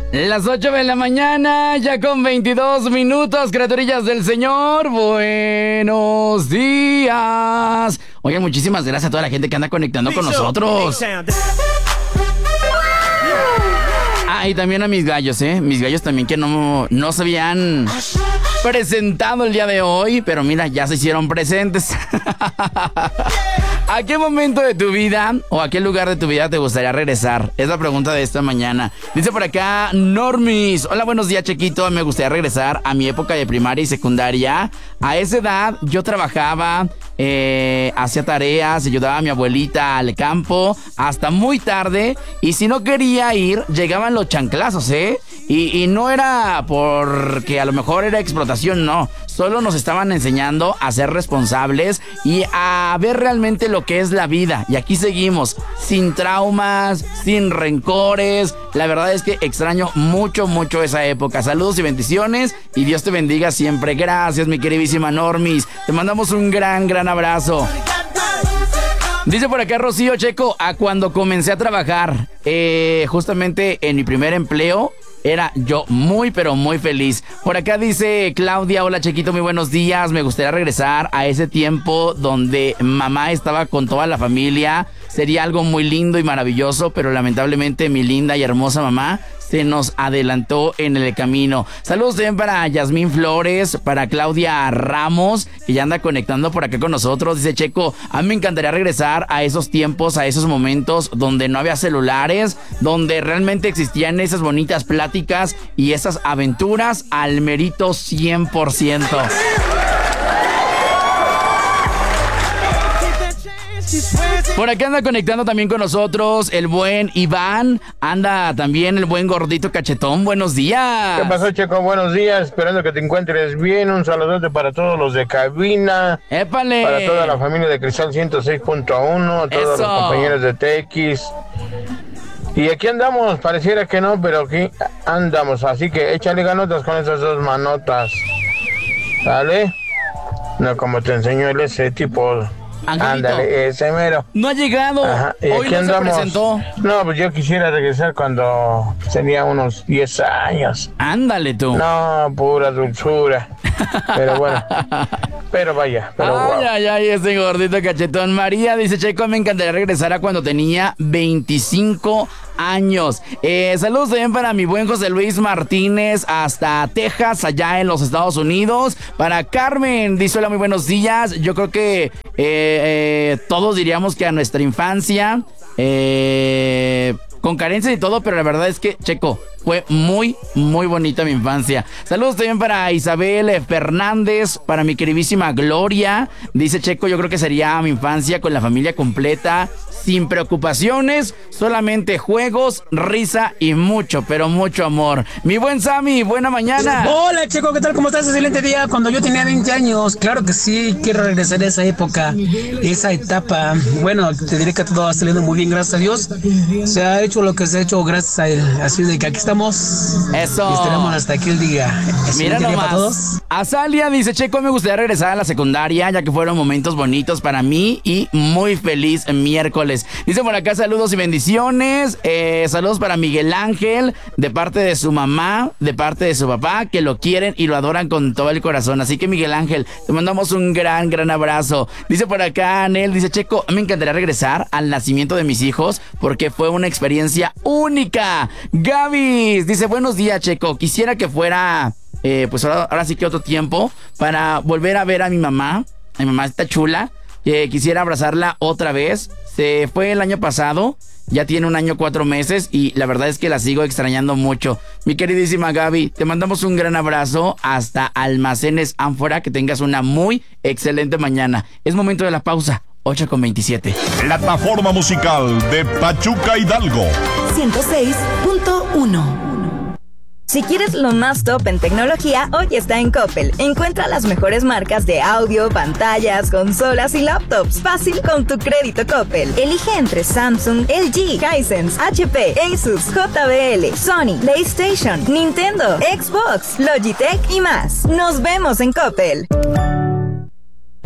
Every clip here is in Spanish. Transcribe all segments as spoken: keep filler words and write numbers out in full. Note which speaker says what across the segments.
Speaker 1: Las ocho de la mañana, ya con veintidós minutos, criaturillas del Señor, buenos días. Oigan, muchísimas gracias a toda la gente que anda conectando con nosotros. Ah, y también a mis gallos, ¿eh? Mis gallos también que no, no se habían presentado el día de hoy, pero mira, ya se hicieron presentes. ¿A qué momento de tu vida o a qué lugar de tu vida te gustaría regresar? Es la pregunta de esta mañana. Dice por acá Normis: hola, buenos días, Chequito. Me gustaría regresar a mi época de primaria y secundaria. A esa edad yo trabajaba, eh, hacía tareas, ayudaba a mi abuelita al campo hasta muy tarde. Y si no quería ir, llegaban los chanclazos, ¿eh? Y, y no era porque a lo mejor era explotación, no. Solo nos estaban enseñando a ser responsables y a ver realmente lo que es la vida. Y aquí seguimos, sin traumas, sin rencores. La verdad es que extraño mucho, mucho esa época. Saludos y bendiciones y Dios te bendiga siempre. Gracias, mi queridísima Normis. Te mandamos un gran, gran abrazo. Dice por acá Rocío: Checo, a cuando comencé a trabajar, eh, justamente en mi primer empleo, era yo muy, pero muy feliz. Por acá dice Claudia: hola, Chequito, muy buenos días. Me gustaría regresar a ese tiempo donde mamá estaba con toda la familia. Sería algo muy lindo y maravilloso, pero lamentablemente mi linda y hermosa mamá se nos adelantó en el camino. Saludos también para Yasmín Flores, para Claudia Ramos, que ya anda conectando por acá con nosotros. Dice: Checo, a mí me encantaría regresar a esos tiempos, a esos momentos donde no había celulares, donde realmente existían esas bonitas pláticas y esas aventuras al merito cien por ciento. Por acá anda conectando también con nosotros el buen Iván. Anda también el buen gordito cachetón. Buenos días.
Speaker 2: ¿Qué pasó, Checo? Buenos días. Esperando que te encuentres bien. Un saludote para todos los de cabina.
Speaker 1: ¡Épale!
Speaker 2: Para toda la familia de Cristal ciento seis punto uno. A todos
Speaker 1: Eso.
Speaker 2: los compañeros de T X. Y aquí andamos. Pareciera que no, pero aquí andamos. Así que échale ganotas con esas dos manotas. ¿Sale? No como te enseñó el ese tipo...
Speaker 1: Angelito.
Speaker 2: Ándale, ese mero.
Speaker 1: No ha llegado.
Speaker 2: Ajá, y
Speaker 1: hoy
Speaker 2: aquí
Speaker 1: no
Speaker 2: andamos.
Speaker 1: se presentó.
Speaker 2: No, pues yo quisiera regresar cuando tenía unos diez años.
Speaker 1: Ándale tú.
Speaker 2: No, pura dulzura. Pero bueno. Pero vaya. Pero
Speaker 1: ay,
Speaker 2: wow.
Speaker 1: ay, ay, ese gordito cachetón. María dice: Checo, me encantaría regresar a cuando tenía veinticinco años. Eh, saludos también para mi buen José Luis Martínez hasta Texas, allá en los Estados Unidos. Para Carmen, dice: hola, muy buenos días. Yo creo que eh, eh, todos diríamos que a nuestra infancia, eh, con carencias y todo, pero la verdad es que, Checo, fue muy, muy bonita mi infancia. Saludos también para Isabel Fernández, para mi queridísima Gloria. Dice: Checo, yo creo que sería mi infancia con la familia completa, sin preocupaciones, solamente juegos, risa y mucho, pero mucho amor. Mi buen Sammy, buena mañana.
Speaker 3: Hola, Checo, ¿qué tal? ¿Cómo estás? Excelente día. Cuando yo tenía veinte años, claro que sí, quiero regresar a esa época, esa etapa. Bueno, te diré que todo ha salido muy bien, gracias a Dios. Se ha hecho lo que se ha hecho gracias a él. Así de que aquí estamos.
Speaker 1: Eso.
Speaker 3: Y estaremos hasta aquí el día.
Speaker 1: Mira
Speaker 3: día
Speaker 1: nomás.
Speaker 3: para todos.
Speaker 1: Azalia dice: Checo, me gustaría regresar a la secundaria, ya que fueron momentos bonitos para mí y muy feliz miércoles. Dice por acá: saludos y bendiciones. Eh, saludos para Miguel Ángel, de parte de su mamá, de parte de su papá, que lo quieren y lo adoran con todo el corazón. Así que, Miguel Ángel, te mandamos un gran, gran abrazo. Dice por acá Anel, dice: Checo, me encantaría regresar al nacimiento de mis hijos porque fue una experiencia única. Gaby dice: buenos días, Checo, quisiera que fuera eh, pues ahora, ahora sí que otro tiempo para volver a ver a mi mamá. Mi mamá está chula, eh, quisiera abrazarla otra vez. Se fue el año pasado, ya tiene un año cuatro meses y la verdad es que la sigo extrañando mucho. Mi queridísima Gaby, te mandamos un gran abrazo hasta Almacenes Ánfora. Que tengas una muy excelente mañana. Es momento de la pausa. ocho con veintisiete.
Speaker 4: Plataforma musical de Pachuca Hidalgo.
Speaker 5: ciento seis punto uno. Si quieres lo más top en tecnología, hoy está en Coppel. Encuentra las mejores marcas de audio, pantallas, consolas y laptops. Fácil con tu crédito Coppel. Elige entre Samsung, L G, Hisense, H P, Asus, J B L, Sony, PlayStation, Nintendo, Xbox, Logitech y más. Nos vemos en Coppel.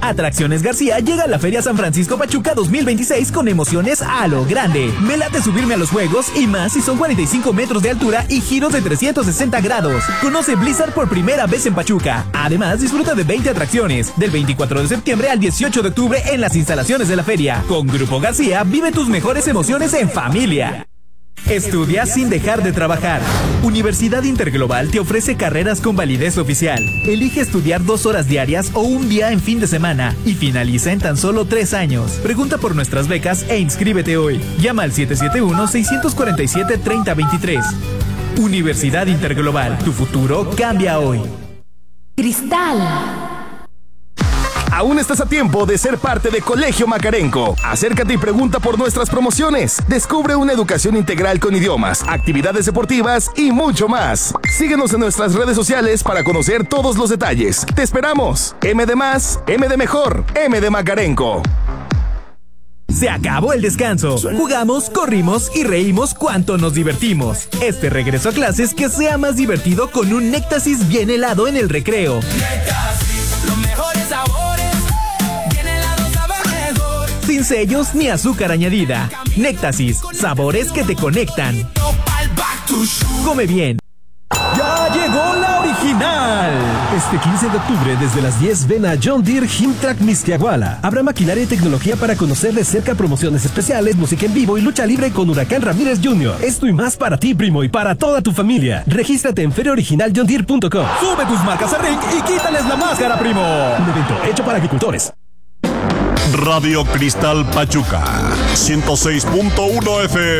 Speaker 6: Atracciones García llega a la Feria San Francisco Pachuca dos mil veintiséis con emociones a lo grande. Me late subirme a los juegos y más si son cuarenta y cinco metros de altura y giros de trescientos sesenta grados. Conoce Blizzard por primera vez en Pachuca. Además, disfruta de veinte atracciones del veinticuatro de septiembre al dieciocho de octubre en las instalaciones de la feria. Con Grupo García, vive tus mejores emociones en familia. Estudia sin dejar de trabajar. Universidad Interglobal te ofrece carreras con validez oficial. Elige estudiar dos horas diarias o un día en fin de semana y finaliza en tan solo tres años. Pregunta por nuestras becas e inscríbete hoy. Llama al siete siete uno, seis cuatro siete, tres cero dos tres. Universidad Interglobal, tu futuro cambia hoy.
Speaker 7: Cristal.
Speaker 8: Aún estás a tiempo de ser parte de Colegio Macarenco. Acércate y pregunta por nuestras promociones. Descubre una educación integral con idiomas, actividades deportivas y mucho más. Síguenos en nuestras redes sociales para conocer todos los detalles. ¡Te esperamos! M de más, M de mejor, M de Macarenco.
Speaker 6: Se acabó el descanso. Jugamos, corrimos y reímos cuanto nos divertimos. Este regreso a clases que sea más divertido con un Néctasis bien helado en el recreo.
Speaker 9: Néctasis, los mejores sabores. Bien helado sabe mejor.
Speaker 6: Sin sellos ni azúcar añadida. Néctasis, sabores que te conectan. Come bien.
Speaker 10: ¡Ya llegó la original! Este quince de octubre, desde las diez, ven a John Deere Himtrack Mixquiahuala. Habrá maquinaria y tecnología para conocer de cerca, promociones especiales, música en vivo y lucha libre con Huracán Ramírez junior Esto y más para ti, primo, y para toda tu familia. Regístrate en feria original john deere punto com.
Speaker 6: Sube tus marcas a R I C y quítales la máscara, primo.
Speaker 10: Un evento hecho para agricultores.
Speaker 4: Radio Cristal Pachuca, ciento seis punto uno F M.